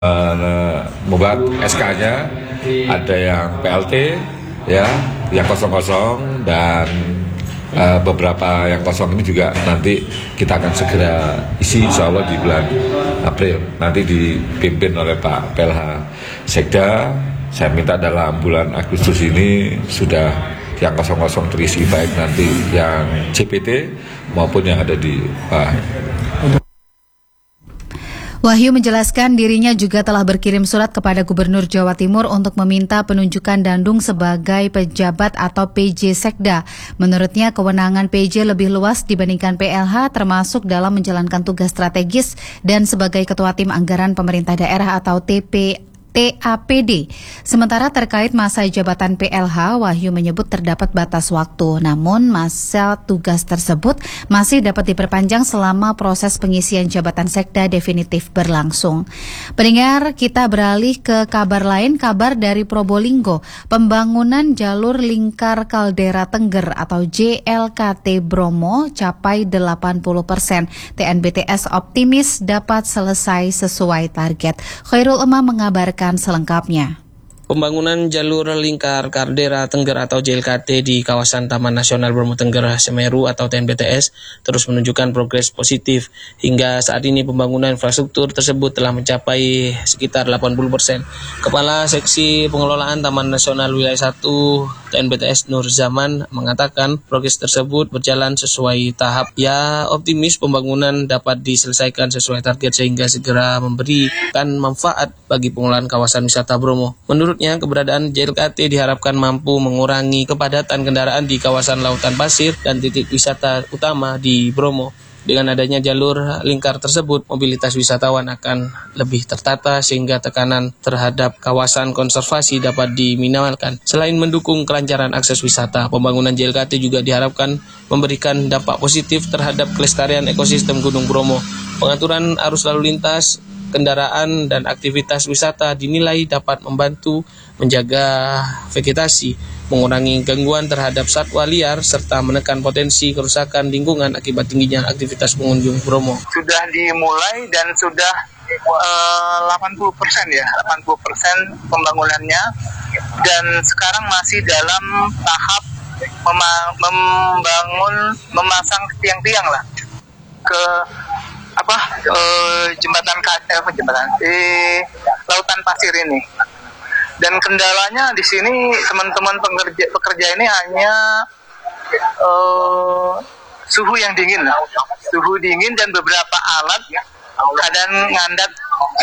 membuat SK-nya, ada yang PLT, ya, yang kosong-kosong, dan beberapa yang kosong ini juga nanti kita akan segera isi, insya Allah di bulan April. Nanti dipimpin oleh Pak PLH Sekda. Saya minta dalam bulan Agustus ini sudah yang kosong-kosong terisi, baik nanti yang CPT maupun yang ada di Wahyu menjelaskan dirinya juga telah berkirim surat kepada Gubernur Jawa Timur untuk meminta penunjukan Dandung sebagai pejabat atau PJ Sekda. Menurutnya kewenangan PJ lebih luas dibandingkan PLH, termasuk dalam menjalankan tugas strategis dan sebagai Ketua Tim Anggaran Pemerintah Daerah atau TAPD. Sementara terkait masa jabatan PLH, Wahyu menyebut terdapat batas waktu. Namun masa tugas tersebut masih dapat diperpanjang selama proses pengisian jabatan Sekda definitif berlangsung. Pendengar, kita beralih ke kabar lain, kabar dari Probolinggo. Pembangunan jalur lingkar kaldera Tengger atau JLKT Bromo capai 80%. TNBTS optimis dapat selesai sesuai target. Khairul Umam mengabarkan selengkapnya. Pembangunan jalur lingkar kaldera Tengger atau JLKT di kawasan Taman Nasional Bromo Tengger Semeru atau TNBTS terus menunjukkan progres positif. Hingga saat ini pembangunan infrastruktur tersebut telah mencapai sekitar 80%. Kepala Seksi Pengelolaan Taman Nasional Wilayah 1 TNBTS Nur Zaman mengatakan progres tersebut berjalan sesuai tahap. Ia optimis pembangunan dapat diselesaikan sesuai target sehingga segera memberikan manfaat bagi pengelolaan kawasan wisata Bromo. Menurutnya, keberadaan JLKT diharapkan mampu mengurangi kepadatan kendaraan di kawasan lautan pasir dan titik wisata utama di Bromo. Dengan adanya jalur lingkar tersebut, mobilitas wisatawan akan lebih tertata sehingga tekanan terhadap kawasan konservasi dapat diminimalkan. Selain mendukung kelancaran akses wisata, pembangunan JLKT juga diharapkan memberikan dampak positif terhadap kelestarian ekosistem Gunung Bromo. Pengaturan arus lalu lintas, kendaraan, dan aktivitas wisata dinilai dapat membantu menjaga vegetasi, mengurangi gangguan terhadap satwa liar, serta menekan potensi kerusakan lingkungan akibat tingginya aktivitas pengunjung Bromo. Sudah dimulai dan sudah 80% ya, 80% pembangunannya, dan sekarang masih dalam tahap memasang tiang-tiang lah ke jembatan lautan pasir ini. Dan kendalanya di sini teman-teman pekerja ini hanya suhu yang dingin, suhu dingin dan beberapa alat kadang ngadat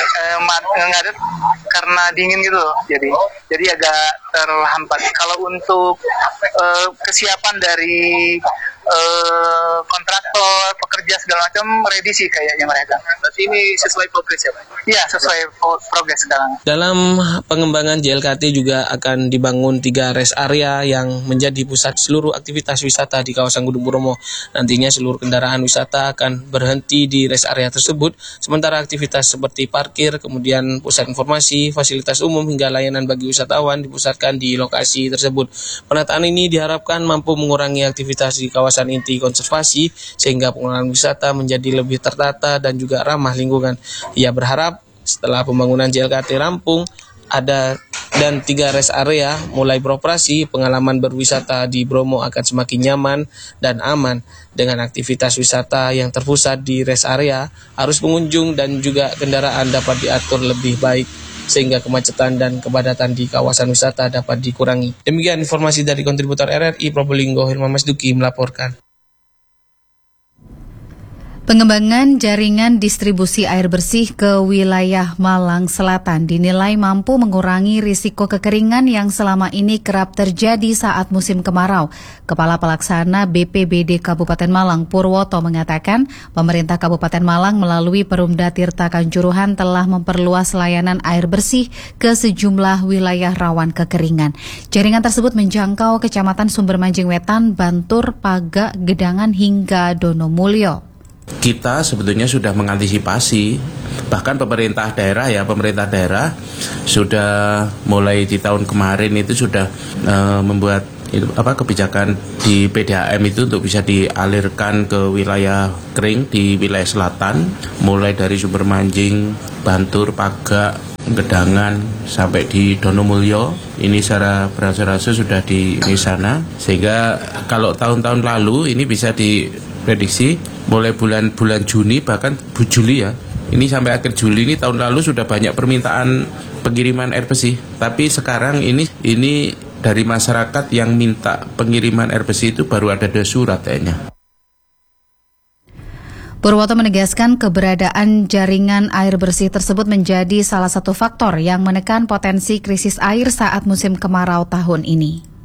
karena dingin gitu loh. Jadi agak terhambat. Kalau untuk kesiapan dari kontraktor, pekerja segala macam ready sih kayaknya mereka. Berarti ini sesuai progres ya Pak? Iya, sesuai progres sekarang. Dalam pengembangan JLKT juga akan dibangun 3 rest area yang menjadi pusat seluruh aktivitas wisata di kawasan Gunung Bromo. Nantinya seluruh kendaraan wisata akan berhenti di rest area tersebut, sementara aktivitas seperti parkir, kemudian pusat informasi, fasilitas umum hingga layanan bagi wisatawan dipusatkan di lokasi tersebut. Penataan ini diharapkan mampu mengurangi aktivitas di kawasan inti konservasi sehingga pengelolaan wisata menjadi lebih tertata dan juga ramah lingkungan. Ia berharap setelah pembangunan JLKT rampung dan 3 rest area mulai beroperasi, pengalaman berwisata di Bromo akan semakin nyaman dan aman. Dengan aktivitas wisata yang terpusat di rest area, arus pengunjung dan juga kendaraan dapat diatur lebih baik sehingga kemacetan dan kepadatan di kawasan wisata dapat dikurangi. Demikian informasi dari kontributor RRI Probolinggo, Hilman Masduki melaporkan. Pengembangan jaringan distribusi air bersih ke wilayah Malang Selatan dinilai mampu mengurangi risiko kekeringan yang selama ini kerap terjadi saat musim kemarau. Kepala Pelaksana BPBD Kabupaten Malang Purwoto mengatakan, pemerintah Kabupaten Malang melalui Perumda Tirta Kanjuruhan telah memperluas layanan air bersih ke sejumlah wilayah rawan kekeringan. Jaringan tersebut menjangkau Kecamatan Sumbermanjing Wetan, Bantur, Paga, Gedangan hingga Donomulyo. Kita sebetulnya sudah mengantisipasi, bahkan pemerintah daerah sudah mulai di tahun kemarin itu sudah membuat kebijakan di PDAM itu untuk bisa dialirkan ke wilayah kering di wilayah selatan, mulai dari Sumber Manjing, Bantur, Pagak, Gedangan sampai di Donomulyo. Ini secara beransur-ansur sudah di sana, sehingga kalau tahun-tahun lalu ini bisa diprediksi mulai bulan Juni bahkan Juli ya. Ini sampai akhir Juli ini tahun lalu sudah banyak permintaan pengiriman air bersih. Tapi sekarang ini dari masyarakat yang minta pengiriman air bersih itu baru ada 2 surat kayaknya. Purwoto menegaskan keberadaan jaringan air bersih tersebut menjadi salah satu faktor yang menekan potensi krisis air saat musim kemarau tahun ini.